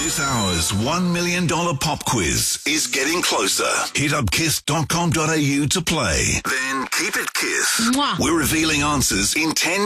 This hour's $1 million pop quiz is getting closer. Hit up kiss.com.au to play. Then keep it Kiss. Mwah. We're revealing answers in 10